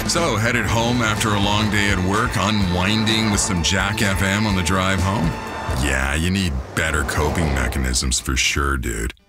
So, headed home after a long day at work, unwinding with some Jack FM on the drive home? Yeah, you need better coping mechanisms for sure, dude.